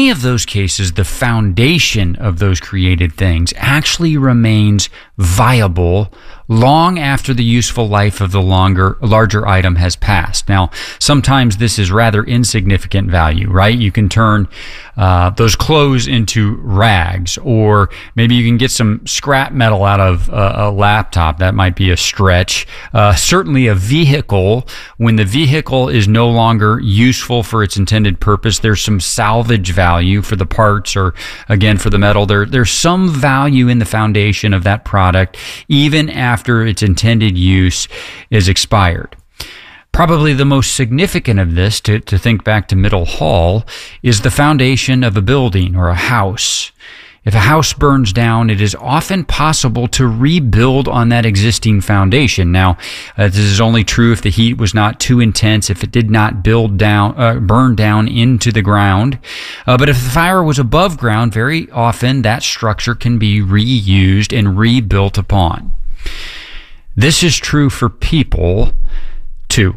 many of those cases, the foundation of those created things actually remains viable long after the useful life of the larger item has passed. Now, sometimes this is rather insignificant value, right? You can turn those clothes into rags, or maybe you can get some scrap metal out of a laptop. That might be a stretch. Certainly a vehicle, when the vehicle is no longer useful for its intended purpose, there's some salvage value for the parts, or again for the metal. There's some value in the foundation of that product even after its intended use is expired. Probably the most significant of this, to think back to Middle Hall, is the foundation of a building or a house. If a house burns down, it is often possible to rebuild on that existing foundation. Now, this is only true if the heat was not too intense, if it did not burn down into the ground. But if the fire was above ground, very often that structure can be reused and rebuilt upon. This is true for people, too.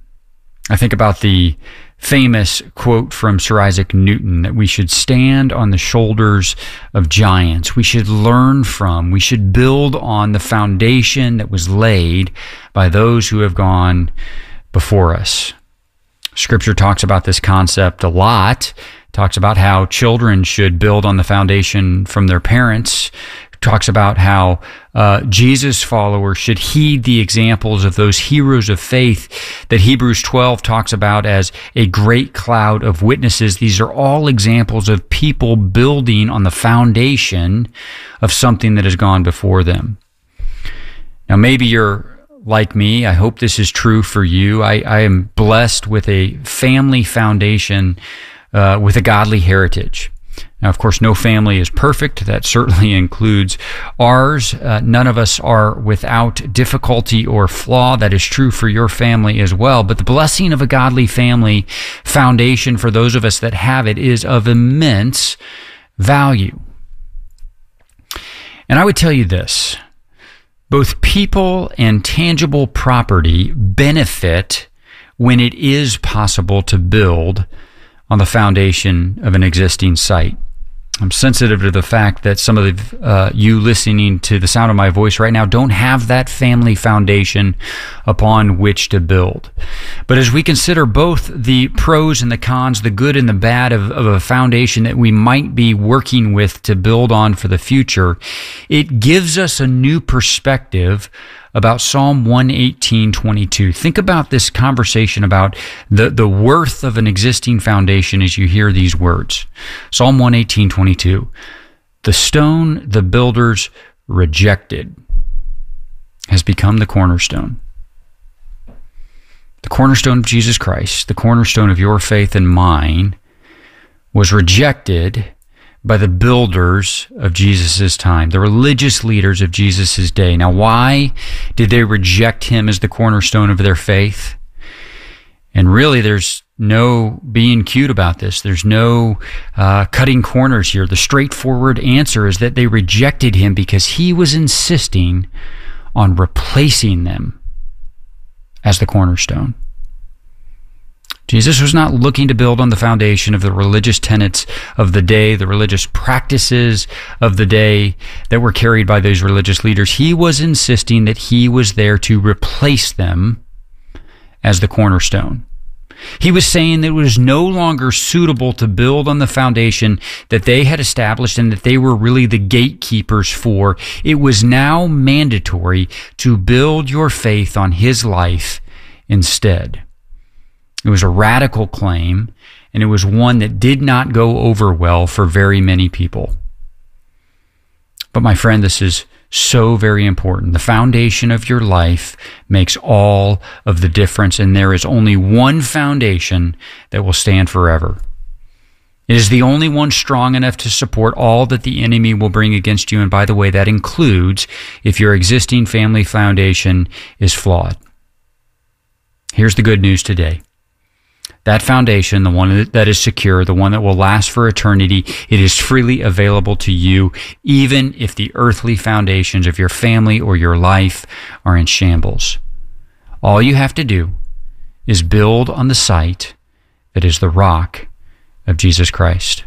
I think about the famous quote from Sir Isaac Newton that we should stand on the shoulders of giants. We should learn from, we should build on the foundation that was laid by those who have gone before us. Scripture talks about this concept a lot. It talks about how children should build on the foundation from their parents. Talks about how Jesus followers should heed the examples of those heroes of faith that Hebrews 12 talks about as a great cloud of witnesses. These are all examples of people building on the foundation of something that has gone before them. Now, maybe you're like me. I hope this is true for you. I am blessed with a family foundation with a godly heritage. Now, of course, no family is perfect. That certainly includes ours. None of us are without difficulty or flaw. That is true for your family as well. But the blessing of a godly family foundation for those of us that have it is of immense value. And I would tell you this: both people and tangible property benefit when it is possible to build on the foundation of an existing site. I'm sensitive to the fact that some of you listening to the sound of my voice right now don't have that family foundation upon which to build. But as we consider both the pros and the cons, the good and the bad of a foundation that we might be working with to build on for the future, it gives us a new perspective about Psalm 118:22. Think about this conversation about the worth of an existing foundation as you hear these words. Psalm 118:22. The stone the builders rejected has become the cornerstone. The cornerstone of Jesus Christ, the cornerstone of your faith and mine, was rejected by the builders of Jesus' time, the religious leaders of Jesus' day. Now, why did they reject him as the cornerstone of their faith? And really, there's no being cute about this. There's no cutting corners here. The straightforward answer is that they rejected him because he was insisting on replacing them as the cornerstone. Jesus was not looking to build on the foundation of the religious tenets of the day, the religious practices of the day that were carried by those religious leaders. He was insisting that he was there to replace them as the cornerstone. He was saying that it was no longer suitable to build on the foundation that they had established and that they were really the gatekeepers for. It was now mandatory to build your faith on his life instead. It was a radical claim, and it was one that did not go over well for very many people. But my friend, this is so very important. The foundation of your life makes all of the difference, and there is only one foundation that will stand forever. It is the only one strong enough to support all that the enemy will bring against you, and by the way, that includes if your existing family foundation is flawed. Here's the good news today. That foundation, the one that is secure, the one that will last for eternity, it is freely available to you, even if the earthly foundations of your family or your life are in shambles. All you have to do is build on the site that is the rock of Jesus Christ.